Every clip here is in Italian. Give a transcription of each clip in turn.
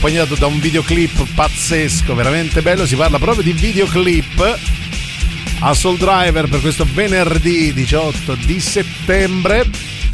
accompagnato da un videoclip pazzesco, veramente bello. Si parla proprio di videoclip a Soul Driver per questo venerdì 18 di settembre.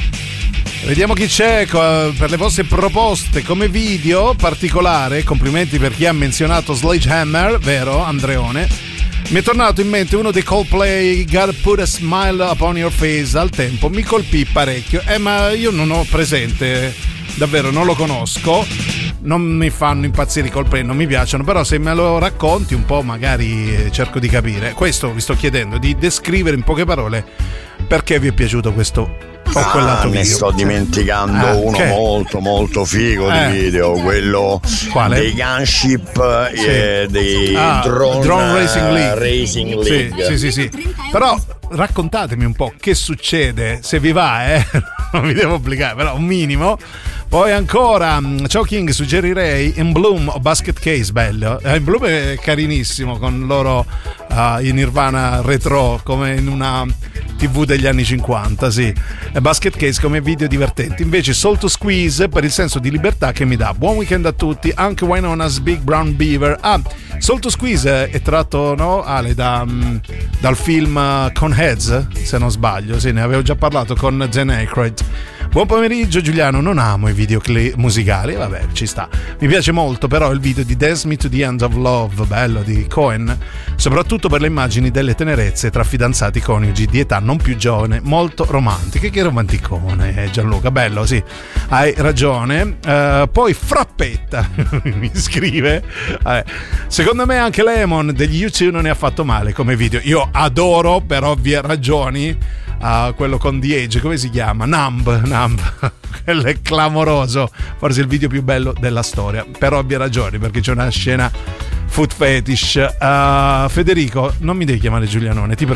Vediamo chi c'è per le vostre proposte come video particolare. Complimenti per chi ha menzionato Sledgehammer, vero Andreone? Mi è tornato in mente uno dei Coldplay, Gotta Put a Smile Upon Your Face. Al tempo mi colpì parecchio, ma io non ho presente, davvero non lo conosco, non mi fanno impazzire i Coldplay, non mi piacciono, però se me lo racconti un po' magari cerco di capire. Questo vi sto chiedendo, di descrivere in poche parole perché vi è piaciuto questo o quell'altro video. Ne sto dimenticando uno molto molto figo di video, quello quale? Dei Gunship e dei Drone Racing League. Sì. Però raccontatemi un po' che succede, se vi va, non vi devo obbligare, però un minimo. Poi ancora, ciao King, suggerirei In Bloom o Basket Case, bello. In Bloom è carinissimo con loro in Nirvana retro, come in una TV degli anni 50, sì. E Basket Case come video divertenti. Invece Soul to Squeeze per il senso di libertà che mi dà. Buon weekend a tutti, anche Wynona's Big Brown Beaver. Soul to Squeeze è tratto, no, Ale, dal film Coneheads, se non sbaglio, sì, ne avevo già parlato con Zen Aykroyd. Buon pomeriggio Giuliano, non amo i video musicali, vabbè, ci sta. Mi piace molto però il video di Dance Me to the End of Love, bello, di Cohen, soprattutto per le immagini delle tenerezze tra fidanzati coniugi di età non più giovane, molto romantiche. Che romanticone, Gianluca, bello, sì, hai ragione. Poi Frappetta mi scrive, secondo me anche Lemon degli U2 non ne ha fatto male come video. Io adoro, per ovvie ragioni, quello con The Age, come si chiama? Numb. Quello è clamoroso, forse il video più bello della storia, per ovvie ragioni, perché c'è una scena foot fetish. Federico, non mi devi chiamare Giulianone, ti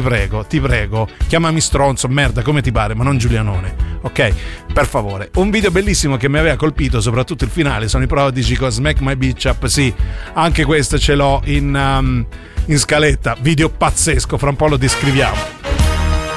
prego, chiamami stronzo, merda, come ti pare, ma non Giulianone, ok? Per favore. Un video bellissimo che mi aveva colpito, soprattutto il finale, sono i Prodigy con Smack My Bitch Up. Sì, anche questo ce l'ho in scaletta, video pazzesco, fra un po' lo descriviamo.